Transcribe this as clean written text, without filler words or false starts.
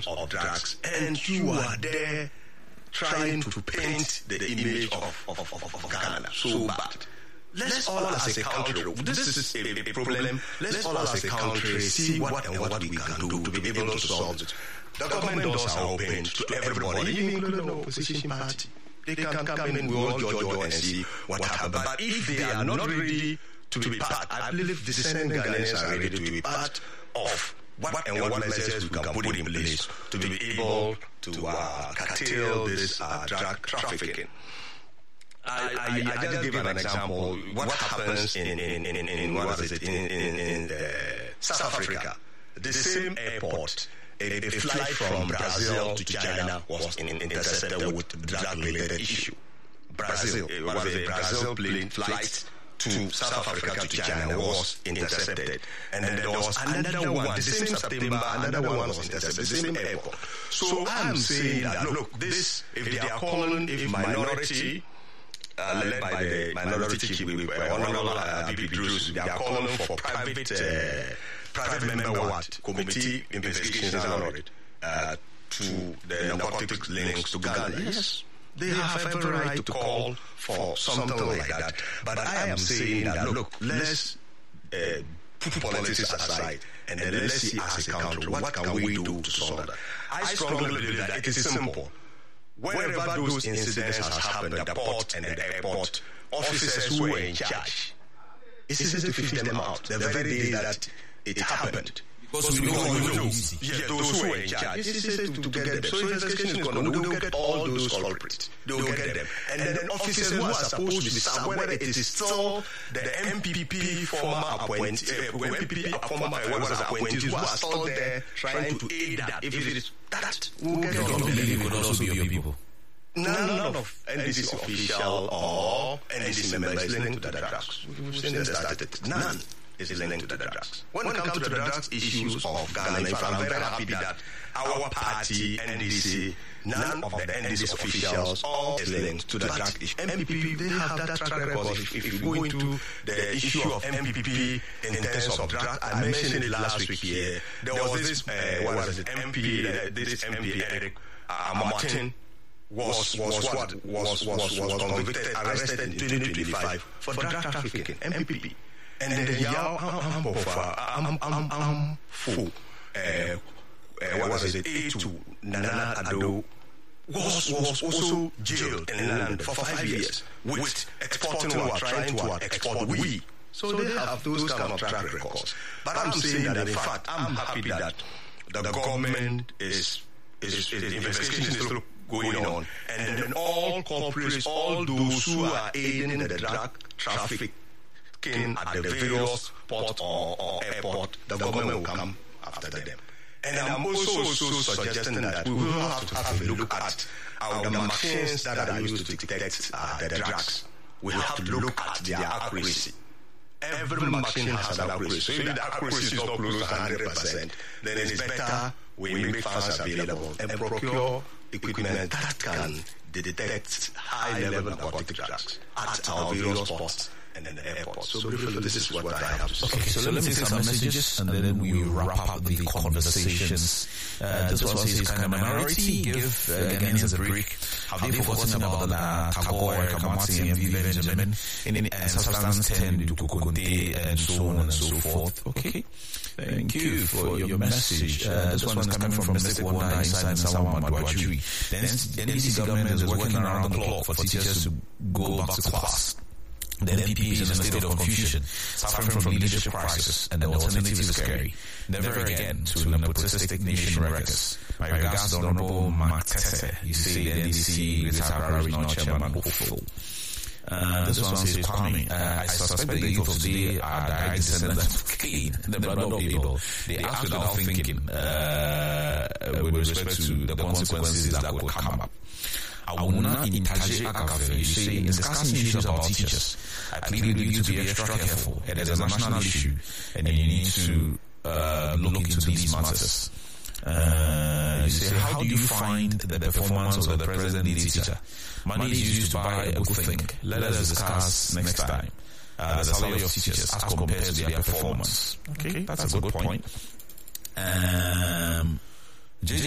of drugs, and you are there trying to paint the image of Ghana so bad. Let's all as a country, this is a problem, let's all as a country see what we can do to be able to solve it. The government doors are open to everybody, even including the opposition party. They can come in, we all join and see what happens. But if they are not ready to be part, I believe the Senate Ghanaians are ready to be part of what measures we can put in place to be able to curtail this drug trafficking. I just give an example. What happens in South Africa? The same airport, a flight from Brazil to China was intercepted with drug-related issue. Brazil, it was a Brazil plane flight to South Africa to China was intercepted. And then there was another one, the same September, another one was intercepted, the same airport. So I'm saying that, look, this, if they are calling, if minority, led by the minority chief, Honorable BP Drews, they are calling for private member committee investigations and audit to the narcotic links to Ghana. Yes. They have every right to call for something like that. But I am saying that, look, let's put politics aside and then let's see as a country, what can we do to solve that? I strongly believe that it is simple. Wherever those incidents has happened, the port and the airport, officers who were in charge, it's easy to fish them out the very day that it happened. Because we know those who are in charge, it's easy to get them. So investigation is going on. We will get all those culprits. They will get them. And then officers who are supposed to be served, whether it is still the MPP former appointees, who are still there trying to aid that. If it is that, we will get them. It could also be your people. None of NDC official or NDC member is linked to the drugs. We've seen the statistics. None is linked to the drugs. When it comes to the drugs issues of Ghana, in fact, I'm very happy that our party, NDC, none of the NDC officials all is linked to the drug issue. MPP, they have that track record. If you go into the issue of MPP in terms of drugs, I mentioned it last week here. There was this, MP, Eric Martin, was convicted, arrested in 2025 for drug trafficking, MPP. And then the A2, Nana Addo, was also jailed in London for 5 years with exporting or trying to export weed. So they have those kind of track records. But I'm saying that, in fact, I'm happy that the government the investigation is still going on. And then all culprits, all those who are aiding the drug traffic at the various port or airport, the government will come after them. And I'm also suggesting that we will have to have a look at the machines that are used to detect the drugs. We have to look at their accuracy. Every machine has an accuracy. So if the accuracy is not close to 100%, then it's better we make funds available and procure equipment that can detect high-level narcotic drugs at our various ports and in the airport. So briefly, this is what I have to say. Okay, so let me take some messages and then we wrap up the conversations. This one says, can a minority give Ghanaians a break? Have they forgotten about the Tagore, Kamati, and V. Benjamin in substance 10, Dukukunde, and so on and so forth? Okay, thank you for your message. This one is coming from Mystic Wanda inside Sawa Madwajui. The NDC government is working around the clock for teachers to go back to class. The NPP is in a state of confusion, suffering from leadership crisis, and the alternative is scary. Never again to nepotistic nation wreckers. My regards to Honorable Mark Tete. You say the NDC Greater Regional Chairman hopeful. This one says, Kwame, I suspect the youth of today are direct descendants of Cain, the brother of Abel. They act without thinking with respect to the consequences that will come up. Awuna in Taji Akave, you say, in discussing issues about teachers, I plead with you to be extra careful. It is a national issue, and you need to look into these matters. You say, how do you find the performance of the present day teacher? Money is used to buy a good thing. Let us discuss next time the salary of teachers as compared to their performance. Okay, that's a good point.